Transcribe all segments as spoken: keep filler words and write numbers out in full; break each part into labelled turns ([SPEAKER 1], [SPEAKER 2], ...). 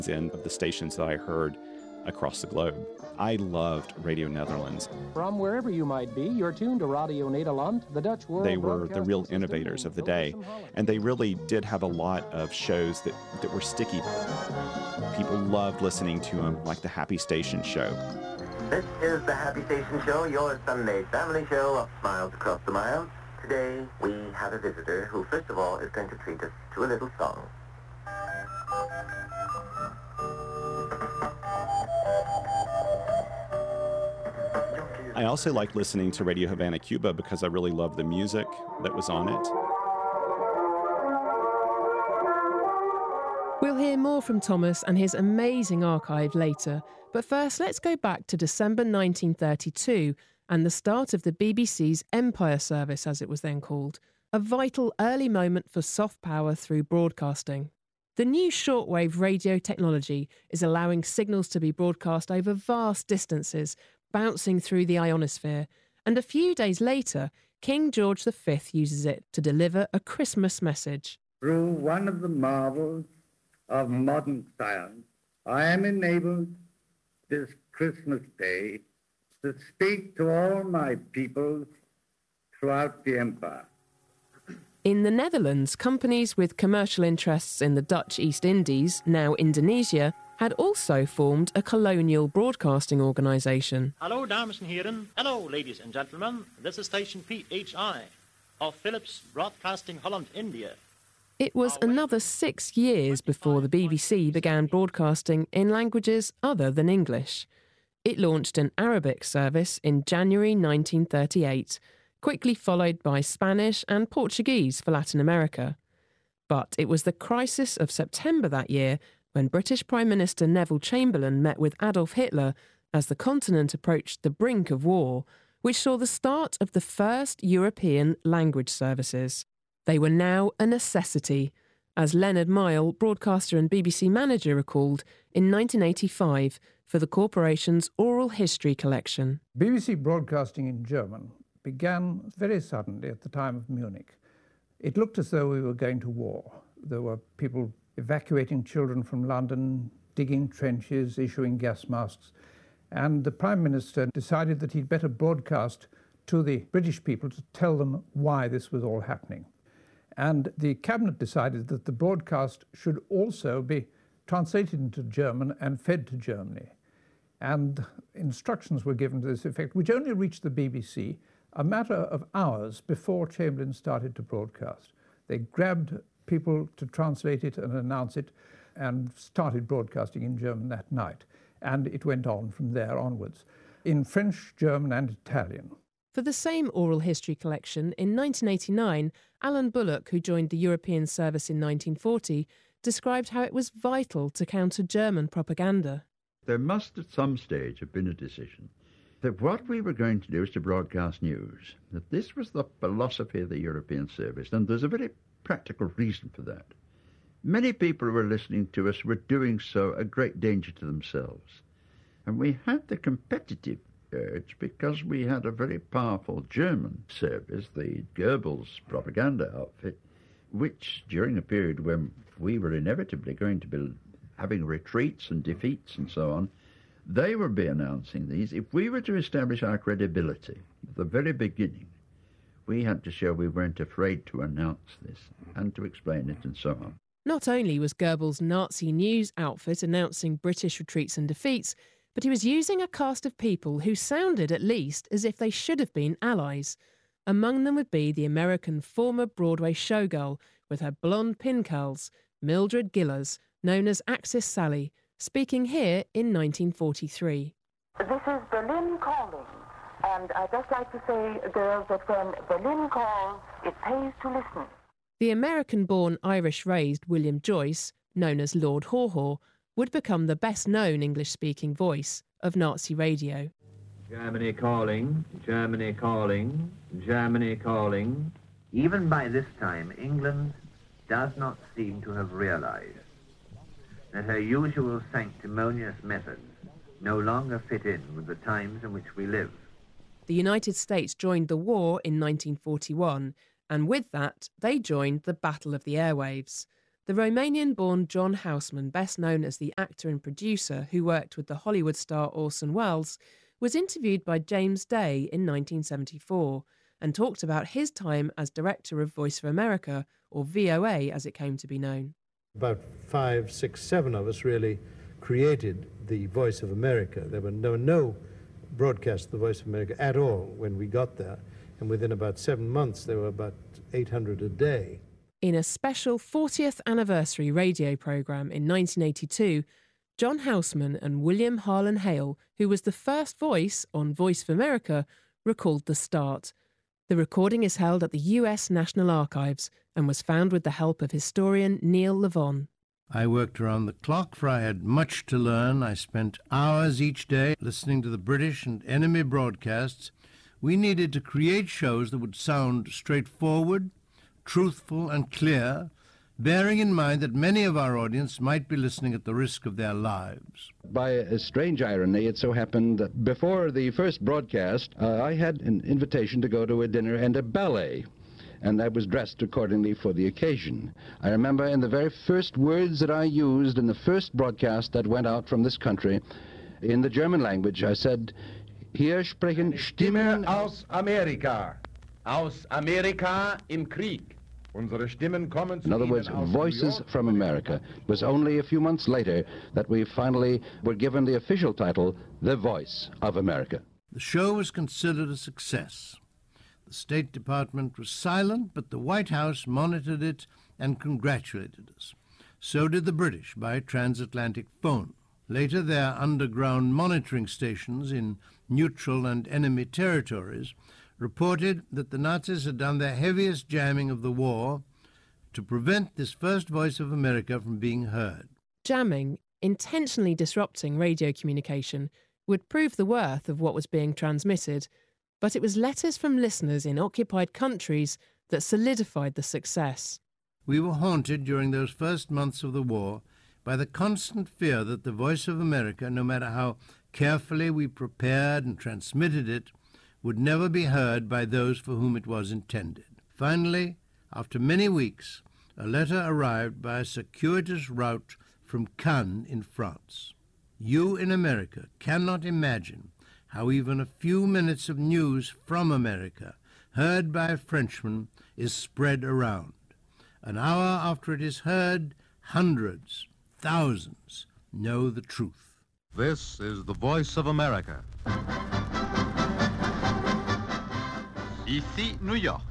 [SPEAKER 1] and of the stations that I heard across the globe. I loved Radio Netherlands.
[SPEAKER 2] From wherever you might be, you're tuned to Radio Nederland, the Dutch World
[SPEAKER 1] They were the real
[SPEAKER 2] Broadcasting
[SPEAKER 1] innovators
[SPEAKER 2] System
[SPEAKER 1] of the day, and they really did have a lot of shows that, that were sticky. People loved listening to them, like the Happy Station Show.
[SPEAKER 3] This is the Happy Station Show, your Sunday family show of Miles Across the Miles. Today, we have a visitor who, first of all, is going to treat us to a little song.
[SPEAKER 1] I also liked listening to Radio Havana, Cuba, because I really loved the music that was on it.
[SPEAKER 4] We'll hear more from Thomas and his amazing archive later, but first let's go back to December nineteen thirty-two and the start of the B B C's Empire Service, as it was then called, a vital early moment for soft power through broadcasting. The new shortwave radio technology is allowing signals to be broadcast over vast distances, bouncing through the ionosphere, and a few days later, King George the Fifth uses it to deliver a Christmas message.
[SPEAKER 5] Through one of the marvels of modern science, I am enabled this Christmas Day to speak to all my people throughout the empire.
[SPEAKER 4] In the Netherlands, companies with commercial interests in the Dutch East Indies, now Indonesia, had also formed a colonial broadcasting organisation.
[SPEAKER 6] Hello, dames and heren. Hello, ladies and gentlemen. This is station P H I of Philips Broadcasting Holland, India.
[SPEAKER 4] It was another six years before the B B C began broadcasting in languages other than English. It launched an Arabic service in January nineteen thirty-eight, quickly followed by Spanish and Portuguese for Latin America. But it was the crisis of September that year when British Prime Minister Neville Chamberlain met with Adolf Hitler as the continent approached the brink of war, which saw the start of the first European language services. They were now a necessity, as Leonard Mile, broadcaster and B B C manager, recalled in nineteen eighty-five for the corporation's oral history collection.
[SPEAKER 7] B B C broadcasting in German began very suddenly at the time of Munich. It looked as though we were going to war. There were people evacuating children from London, digging trenches, issuing gas masks, and the Prime Minister decided that he'd better broadcast to the British people to tell them why this was all happening. And the Cabinet decided that the broadcast should also be translated into German and fed to Germany. And instructions were given to this effect, which only reached the B B C a matter of hours before Chamberlain started to broadcast. They grabbed people to translate it and announce it and started broadcasting in German that night. And it went on from there onwards, in French, German and Italian.
[SPEAKER 4] For the same oral history collection, in nineteen eighty-nine, Alan Bullock, who joined the European service in nineteen forty, described how it was vital to counter German propaganda.
[SPEAKER 8] There must at some stage have been a decision that what we were going to do is to broadcast news, that this was the philosophy of the European service, and there's a very practical reason for that. Many people who were listening to us were doing so a great danger to themselves. And we had the competitive urge because we had a very powerful German service, the Goebbels propaganda outfit, which during a period when we were inevitably going to be having retreats and defeats and so on, they would be announcing these. If we were to establish our credibility at the very beginning, we had to show we weren't afraid to announce this and to explain it and so on.
[SPEAKER 4] Not only was Goebbels' Nazi news outfit announcing British retreats and defeats, but he was using a cast of people who sounded at least as if they should have been allies. Among them would be the American former Broadway showgirl with her blonde pin curls, Mildred Gillers, known as Axis Sally, speaking here in nineteen forty-three.
[SPEAKER 9] This is Berlin calling, and I'd just like to say, girls, that when Berlin calls, it pays to listen.
[SPEAKER 4] The American-born, Irish-raised William Joyce, known as Lord Haw Haw, would become the best-known English-speaking voice of Nazi radio.
[SPEAKER 10] Germany calling, Germany calling, Germany calling.
[SPEAKER 3] Even by this time, England does not seem to have realized that her usual sanctimonious methods no longer fit in with the times in which we live.
[SPEAKER 4] The United States joined the war in nineteen forty-one, and with that, they joined the Battle of the Airwaves. The The Romanian-born John Houseman, best known as the actor and producer who worked with the Hollywood star Orson Welles, was interviewed by James Day in nineteen seventy-four and talked about his time as director of Voice of America, or V O A as it came to be known.
[SPEAKER 11] About five, six, seven of us really created the Voice of America. There were no, no broadcast of the Voice of America at all when we got there, and within about seven months there were about eight hundred a day.
[SPEAKER 4] In a special fortieth anniversary radio programme in nineteen eighty-two, John Houseman and William Harlan Hale, who was the first voice on Voice of America, recalled the start. The recording is held at the U S National Archives and was found with the help of historian Neil Levon.
[SPEAKER 12] I worked around the clock, for I had much to learn. I spent hours each day listening to the British and enemy broadcasts. We needed to create shows that would sound straightforward, truthful and clear, bearing in mind that many of our audience might be listening at the risk of their lives.
[SPEAKER 13] By a strange irony, it so happened that before the first broadcast, uh, I had an invitation to go to a dinner and a ballet, and I was dressed accordingly for the occasion. I remember in the very first words that I used in the first broadcast that went out from this country, in the German language, I said, "Hier sprechen Stimmen
[SPEAKER 14] aus Amerika, aus Amerika im Krieg."
[SPEAKER 13] In other words, Voices from America. It was only a few months later that we finally were given the official title, The Voice of America.
[SPEAKER 12] The show was considered a success. The State Department was silent, but the White House monitored it and congratulated us. So did the British by transatlantic phone. Later, their underground monitoring stations in neutral and enemy territories reported that the Nazis had done their heaviest jamming of the war to prevent this first Voice of America from being heard.
[SPEAKER 4] Jamming, intentionally disrupting radio communication, would prove the worth of what was being transmitted, but it was letters from listeners in occupied countries that solidified the success.
[SPEAKER 12] We were haunted during those first months of the war by the constant fear that the Voice of America, no matter how carefully we prepared and transmitted it, would never be heard by those for whom it was intended. Finally, after many weeks, a letter arrived by a circuitous route from Cannes in France. You in America cannot imagine how even a few minutes of news from America, heard by a Frenchman, is spread around. An hour after it is heard, hundreds, thousands know the truth.
[SPEAKER 15] This is the Voice of America. Ici, New York.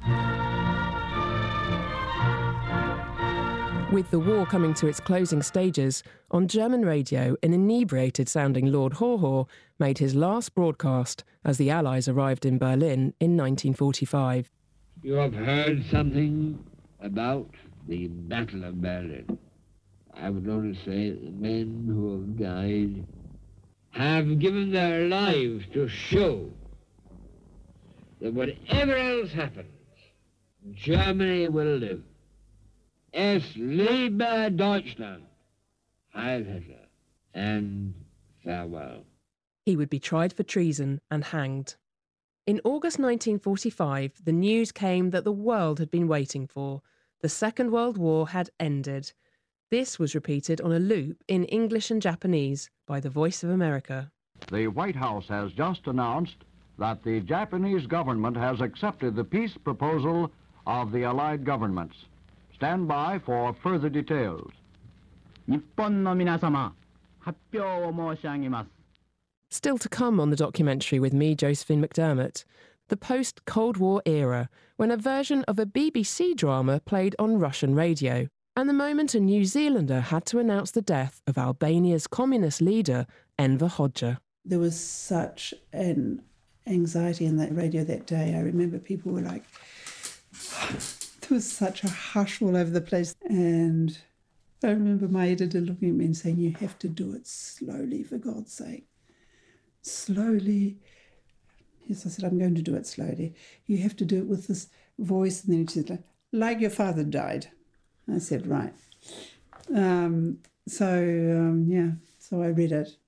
[SPEAKER 4] With the war coming to its closing stages, on German radio, an inebriated-sounding Lord Haw Haw made his last broadcast as the Allies arrived in Berlin in nineteen forty-five.
[SPEAKER 16] You have heard something about the Battle of Berlin. I would only say that the men who have died have given their lives to show that whatever else happens, Germany will live. Es lebe Deutschland, Heil Hitler, and farewell.
[SPEAKER 4] He would be tried for treason and hanged. In August nineteen forty-five, the news came that the world had been waiting for. The Second World War had ended. This was repeated on a loop in English and Japanese by the Voice of America.
[SPEAKER 17] The White House has just announced that the Japanese government has accepted the peace proposal of the Allied governments. Stand by for further details.
[SPEAKER 4] Still to come on the documentary with me, Josephine McDermott, the post-Cold War era, when a version of a B B C drama played on Russian radio, and the moment a New Zealander had to announce the death of Albania's communist leader, Enver Hoxha.
[SPEAKER 18] There was such an anxiety in that radio that day. I remember people were like, there was such a hush all over the place. And I remember my editor looking at me and saying, you have to do it slowly, for God's sake. Slowly. Yes, I said, I'm going to do it slowly. You have to do it with this voice. And then he said, like your father died. I said, right. Um, so, um, yeah, so I read it.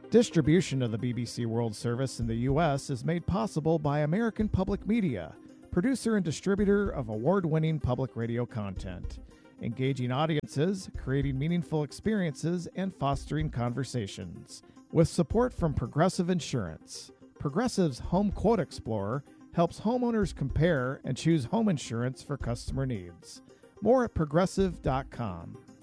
[SPEAKER 19] Distribution of the B B C World Service in the U S is made possible by American Public Media, producer and distributor of award-winning public radio content, engaging audiences, creating meaningful experiences, and fostering conversations. With support from Progressive Insurance, Progressive's Home Quote Explorer helps homeowners compare and choose home insurance for customer needs. More at progressive dot com.